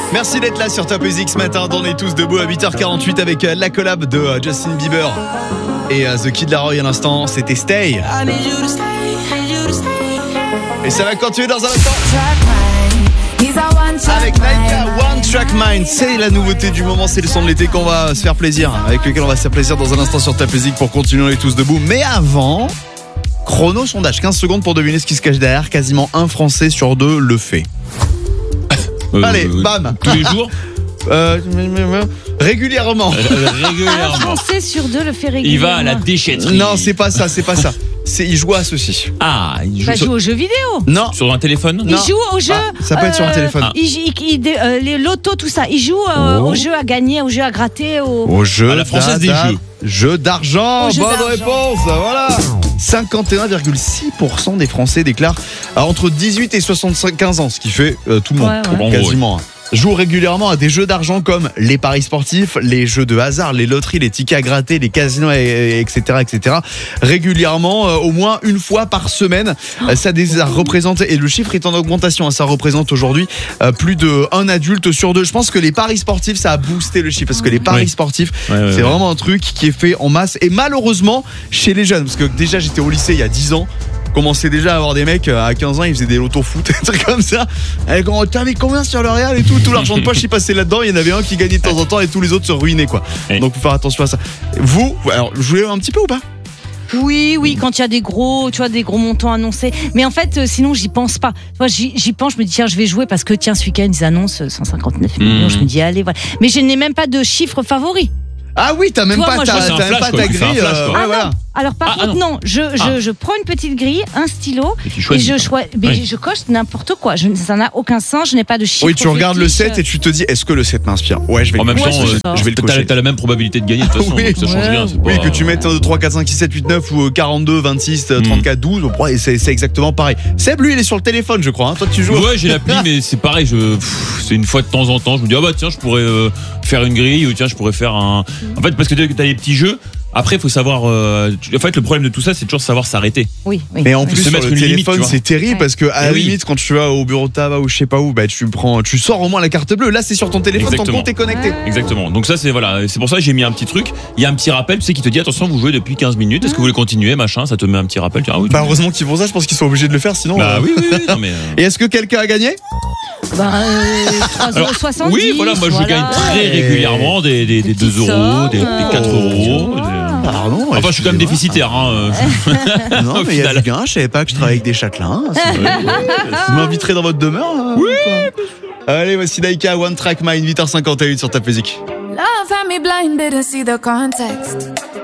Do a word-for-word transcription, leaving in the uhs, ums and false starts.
Merci d'être là sur Top Music ce matin. On est tous debout à huit heures quarante-huit avec euh, la collab de euh, Justin Bieber et euh, The Kid Laroi à l'instant. C'était Stay. Et ça va continuer dans un instant avec Naika, One Track Mind. C'est la nouveauté du moment, c'est le son de l'été qu'on va se faire plaisir, avec lequel on va se faire plaisir dans un instant sur Top Music pour continuer. On est tous debout. Mais avant, chrono sondage, quinze secondes pour deviner ce qui se cache derrière. Quasiment un Français sur deux le fait. Euh, Allez, euh, bam. Tous les jours euh, Régulièrement. euh, Un Régulièrement. Français sur deux le fait régulièrement. Il va à la déchetterie. Non, c'est pas ça, c'est pas ça. C'est, il joue à ceci. Ah, il joue Bah, sur, joue aux jeux vidéo. Non. sur un téléphone. Il Non. joue au jeu. Ah, ça peut être sur un téléphone. Il, il, il- il- euh, les lotos, tout ça. Il joue euh, Oh. au jeu à gagner, au jeu à gratter. Au... Au jeu À la française des d'Adam. jeux. Jeu d'argent. Au jeu Bonne d'argent. réponse. Voilà. cinquante et un virgule six pour cent des Français déclarent à entre dix-huit et soixante-quinze ans, ce qui fait euh, tout le monde, Ouais, ouais. quasiment. hein. Jouent régulièrement à des jeux d'argent comme les paris sportifs, les jeux de hasard, les loteries, les tickets à gratter, les casinos, et- et- etc., et cetera. Régulièrement, euh, au moins une fois par semaine. Euh, ça, dé- ça représente, et le chiffre est en augmentation, hein, ça représente aujourd'hui euh, plus de un adulte sur deux. Je pense que les paris sportifs, ça a boosté le chiffre, parce que les paris Oui. sportifs, Ouais, ouais, c'est ouais. vraiment un truc qui est fait en masse, et malheureusement chez les jeunes, parce que déjà j'étais au lycée il y a dix ans. Commençait déjà à avoir des mecs euh, à quinze ans, ils faisaient des lotos foot, des trucs comme ça. Et quand on mais combien sur le Real et tout, tout l'argent de poche il passait là-dedans, il y en avait un qui gagnait de temps en temps et tous les autres se ruinaient quoi. Oui. Donc faut faire attention à ça. Vous, alors jouez un petit peu ou pas? Oui, oui, quand il y a des gros, tu vois, des gros montants annoncés. Mais en fait, euh, sinon, j'y pense pas. Tu vois, j'y, j'y pense, je me dis, tiens, je vais jouer parce que, tiens, ce week-end, ils annoncent cent cinquante-neuf millions. Mmh. Je me dis, allez, voilà. Mais je n'ai même pas de chiffre favori. Ah oui, t'as même Toi, pas moi, ta, je- C'est un t'as même flash, pas quoi, ta tu fais un grille. flash, euh, quoi. ouais, Ah voilà. non. Alors, par Ah, contre, non, je, je, Ah. je prends une petite grille, un stylo, Et tu et choisis. je, choi- mais Oui. je coche n'importe quoi. Je, ça n'a aucun sens, je n'ai pas de chiffre. Oui, tu regardes le fétiche. sept et tu te dis, est-ce que le sept m'inspire? Ouais, je vais En le même Ouais, temps, c'est euh, ça. je vais le t'as, cocher. t'as la même probabilité de gagner de toute façon. Oui. Donc ça change Ouais. rien. c'est Oui, pas- que tu mettes un, deux, trois, quatre, cinq, six, sept, huit, neuf ou quarante-deux, vingt-six, trente-quatre, douze, ouais, c'est, c'est exactement pareil. Seb, lui, il est sur le téléphone, je crois. hein. Toi, tu joues. Ouais, j'ai l'appli, mais c'est pareil. Je, pff, c'est une fois de temps en temps. Je me dis, ah bah tiens, je pourrais euh, faire une grille ou tiens, je pourrais faire un. En fait, parce que t'as les petits jeux. Après, il faut savoir. euh, tu- En fait, le problème de tout ça, c'est toujours savoir s'arrêter. Oui, oui. Mais en oui. plus, Se sur mettre le une limite, téléphone, tu vois. c'est terrible Ouais. parce que à Eh la oui. limite, quand tu vas au bureau de tabac ou je sais pas où, bah tu prends, tu sors au moins la carte bleue. Là, c'est sur ton téléphone, Exactement. ton compte est connecté. Exactement. Donc ça, c'est voilà. C'est pour ça que j'ai mis un petit truc. Il y a un petit rappel, tu sais, qui te dit attention, vous jouez depuis quinze minutes. Est-ce que vous voulez continuer, machin. Ça te met un petit rappel. Tu dis, ah oui. tu- Bah heureusement qu'ils font ça. Je pense qu'ils sont obligés de le faire, sinon. Bah euh, oui, oui, oui. Non, mais. euh, Et est-ce que quelqu'un a gagné? Bah, euh, trois euros soixante-dix. Oui, voilà, moi je gagne très Ouais. régulièrement des, des, des Des deux petites euros, des, des sommes, quatre euh, euros. tu vois. des- Pardon. Enfin, je suis quand même déficitaire. Hein. euh. Non, Au mais il y a final. du gain. Je savais pas que je travaillais avec des châtelains. C'est- Vous m'inviterez dans votre demeure? Oui. Allez, voici Naika, One Track Mind, huit heures cinquante et un sur Top Music. Love had me blinded to see the context.